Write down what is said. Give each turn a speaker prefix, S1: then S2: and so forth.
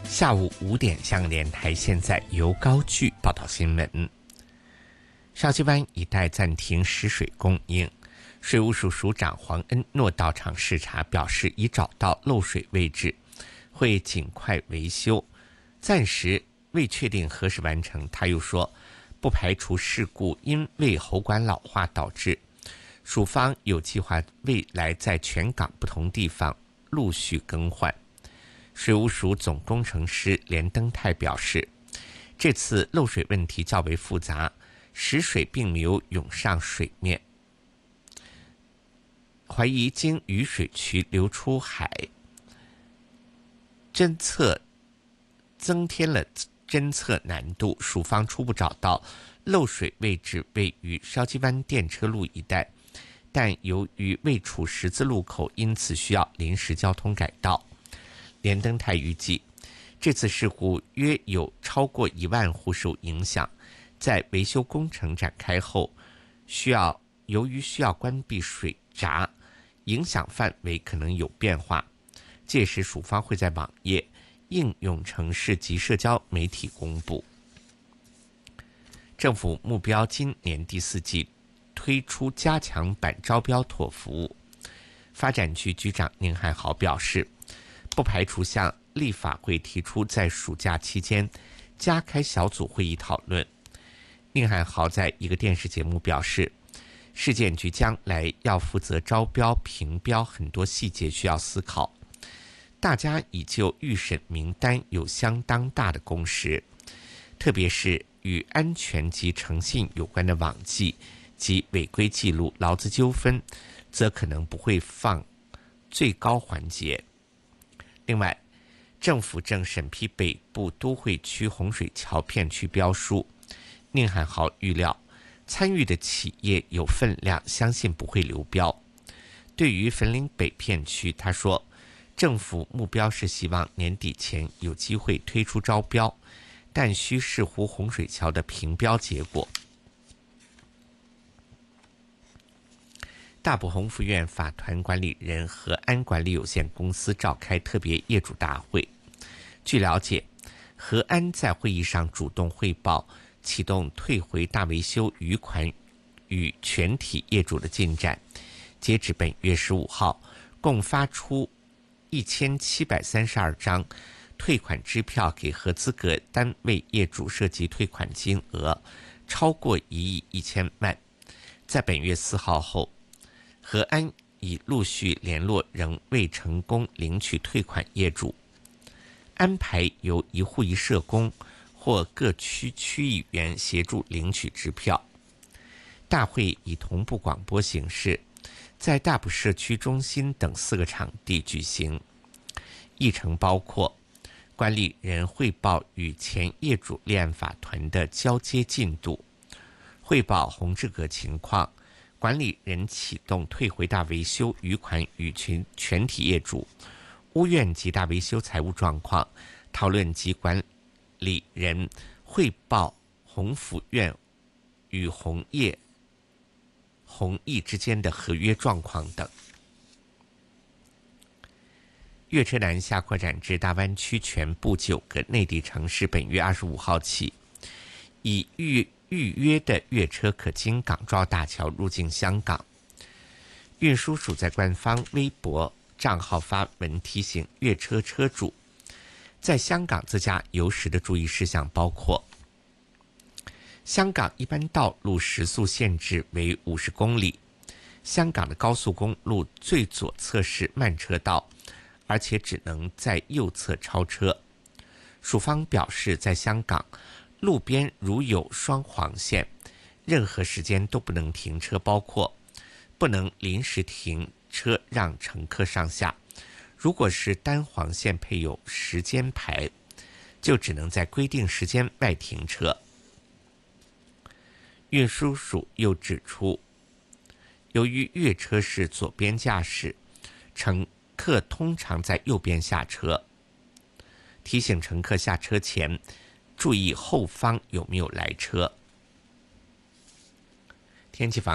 S1: 下午5点，香港电台现在由高炬报道新闻。筲箕湾一带暂停食水供应，水务署署长黄恩诺到场视察，表示已找到漏水位置，会尽快维修，暂时未确定何时完成。他又说，不排除事故因为喉管老化导致，署方有计划未来在全港不同地方陆续更换。水务署总工程师连登泰表示，这次漏水问题较为复杂，食水并没有涌上水面，怀疑经雨水渠流出海，侦测增添了侦测难度。署方初步找到漏水位置位于筲箕湾电车路一带，但由于未处十字路口，因此需要临时交通改道。连登泰预计，这次事故约有超过1万户受影响，在维修工程展开后，由于需要关闭水闸，影响范围可能有变化。届时署方会在网页、应用程式及社交媒体公布。政府目标今年第4季推出加强版招标妥服务。发展局局长宁汉豪表示，不排除向立法会提出在暑假期间加开小组会议讨论。宁汉豪在一个电视节目表示，市建局将来要负责招标评标，很多细节需要思考，大家已就预审名单有相当大的共识，特别是与安全及诚信有关的网记及违规记录、劳资纠纷，则可能不会放最高环节。另外，政府正审批北部都会区洪水桥片区标书。宁汉豪预料，参与的企业有分量，相信不会流标。对于粉岭北片区，他说，政府目标是希望年底前有机会推出招标，但需视乎洪水桥的评标结果。大埔宏福苑法团管理人和安管理有限公司召开特别业主大会。据了解，和安在会议上主动汇报启动退回大维修余款与全体业主的进展，截止本月15号，共发出1732张退款支票给合资格单位业主，涉及退款金额超过1亿1000万。在本月4号后，和安已陆续联络仍未成功领取退款业主，安排由一户一社工或各区区议员协助领取支票。大会以同步广播形式在大埔社区中心等4个场地举行，议程包括管理人汇报与前业主立案法团的交接进度，汇报洪志阁情况，管理人启动退回大维修余款与全体业主，屋苑及大维修财务状况，讨论及管理人汇报宏福苑与宏益之间的合约状况等。粤车南下扩展至大湾区全部9个内地城市，本月25号起，已预约的粤车可经港珠澳大桥入境香港。运输署在官方微博账号发文提醒粤车车主，在香港自驾游时的注意事项包括：香港一般道路时速限制为50公里，香港的高速公路最左侧是慢车道，而且只能在右侧超车。署方表示，在香港路边如有双黄线，任何时间都不能停车，包括不能临时停车让乘客上下。如果是单黄线配有时间牌，就只能在规定时间外停车。运输署又指出，由于粤车是左边驾驶，乘客通常在右边下车，提醒乘客下车前注意后方有没有来车。天气方